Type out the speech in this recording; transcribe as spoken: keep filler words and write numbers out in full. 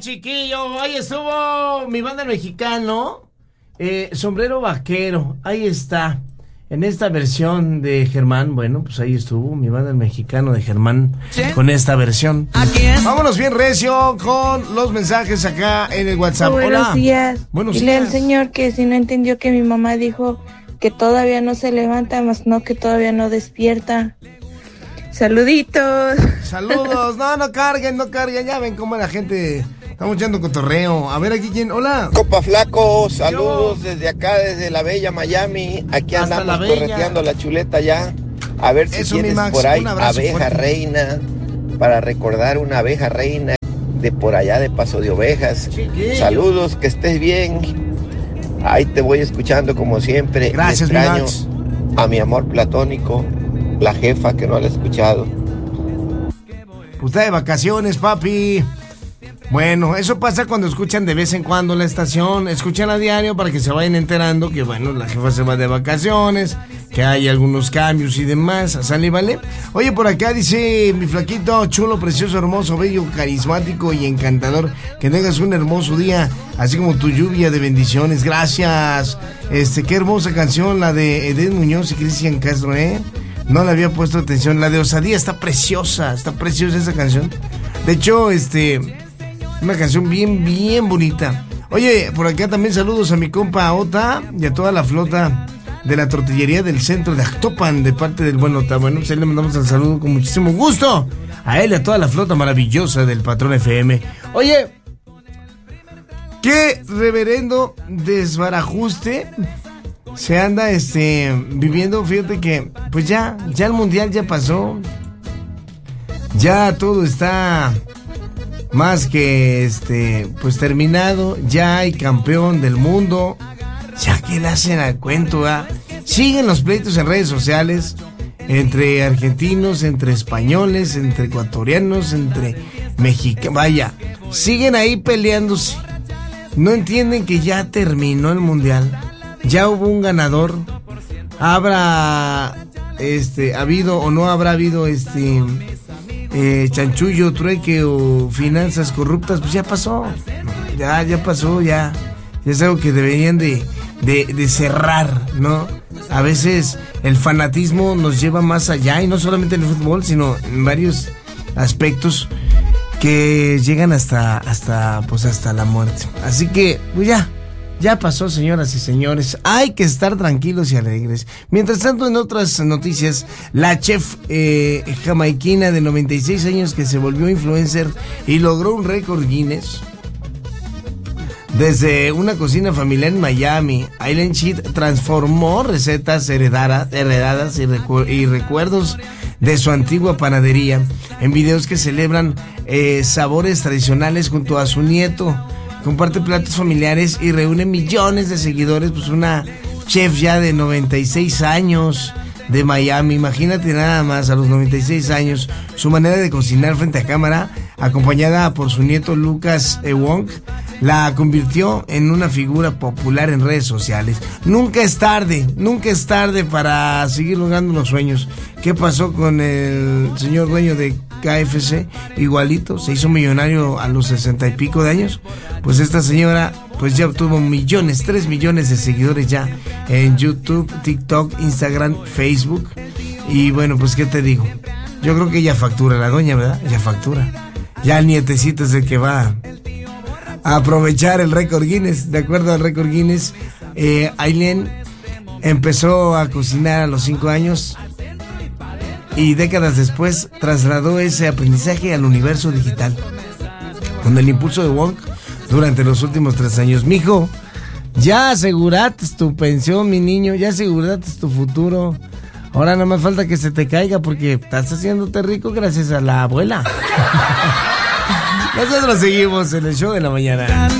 chiquillo. Ahí estuvo mi banda mexicano, eh, Sombrero Vaquero. Ahí está. En esta versión de Germán, bueno, pues ahí estuvo mi banda mexicano de Germán, ¿sí?, con esta versión. Vámonos bien recio con los mensajes acá en el WhatsApp. Buenos Hola. días. Buenos Dile días. al señor que si no entendió que mi mamá dijo que todavía no se levanta, más no que todavía no despierta. Saluditos. Saludos. No, no carguen, no carguen. Ya ven cómo la gente... Estamos echando cotorreo. A ver aquí quién. Hola. Copa Flaco, saludos Yo. desde acá, desde la bella Miami. Aquí Hasta andamos la correteando la chuleta ya. A ver si Eso, tienes Max, por ahí abeja fuerte. reina. Para recordar una abeja reina de por allá de Paso de Ovejas. Chiquillo. Saludos, que estés bien. Ahí te voy escuchando como siempre. Gracias, Extraño mi Max. a mi amor platónico, la jefa que no la he escuchado. Usted de vacaciones, papi. Bueno, eso pasa cuando escuchan de vez en cuando la estación, escuchan a diario para que se vayan enterando que, bueno, la jefa se va de vacaciones, que hay algunos cambios y demás, ¿sale y vale? Oye, por acá dice mi flaquito, chulo, precioso, hermoso, bello, carismático y encantador, que tengas un hermoso día, así como tu lluvia de bendiciones, gracias. Este, qué hermosa canción, la de Edén Muñoz y Cristian Castro, ¿eh? No le había puesto atención, la de Osadía está preciosa, está preciosa esa canción. De hecho, este... una canción bien, bien bonita. Oye, por acá también saludos a mi compa Ota y a toda la flota de la tortillería del centro de Actopan, de parte del buen Ota. Bueno, pues ahí le mandamos el saludo con muchísimo gusto a él y a toda la flota maravillosa del Patrón F M. Oye, qué reverendo desbarajuste se anda este viviendo. Fíjate que pues ya, ya el mundial ya pasó. Ya todo está más que este pues terminado, ya hay campeón del mundo, ya que le hacen al cuento, ¿eh? Siguen los pleitos en redes sociales entre argentinos, entre españoles, entre ecuatorianos, entre mexicanos, vaya, siguen ahí peleándose. No entienden que ya terminó el mundial, ya hubo un ganador, habrá este habido o no habrá habido este Eh, chanchullo, trueque o finanzas corruptas, pues ya pasó, ya, ya pasó, ya, ya es algo que deberían de, de, de cerrar, ¿no? A veces el fanatismo nos lleva más allá, y no solamente en el fútbol, sino en varios aspectos que llegan hasta, hasta, pues hasta la muerte. Así que, pues ya, ya pasó, señoras y señores. Hay que estar tranquilos y alegres. Mientras tanto, en otras noticias, la chef eh, jamaiquina de noventa y seis años que se volvió influencer y logró un récord Guinness. Desde una cocina familiar en Miami, Aileen Sheet transformó recetas heredara, heredadas y, recu- y recuerdos de su antigua panadería en videos que celebran eh, sabores tradicionales junto a su nieto. Comparte platos familiares y reúne millones de seguidores, pues una chef ya de noventa y seis años de Miami. Imagínate nada más, a los noventa y seis años, su manera de cocinar frente a cámara, acompañada por su nieto Lucas Wong, la convirtió en una figura popular en redes sociales. Nunca es tarde, nunca es tarde para seguir logrando los sueños. ¿Qué pasó con el señor dueño de K F C? Igualito, se hizo millonario a los sesenta y pico de años. Pues esta señora pues ya obtuvo millones, tres millones de seguidores ya en YouTube, TikTok, Instagram, Facebook. Y bueno, pues qué te digo, yo creo que ella factura, la doña, ¿verdad? Ella factura. Ya el nietecito es el que va a aprovechar el récord Guinness. De acuerdo al récord Guinness, eh, Aileen empezó a cocinar a los cinco años y décadas después trasladó ese aprendizaje al universo digital. Con el impulso de Wong durante los últimos tres años. Mijo, ya aseguraste tu pensión, mi niño, ya aseguraste tu futuro. Ahora no más falta que se te caiga porque estás haciéndote rico gracias a la abuela. Nosotros seguimos en el show de la mañana.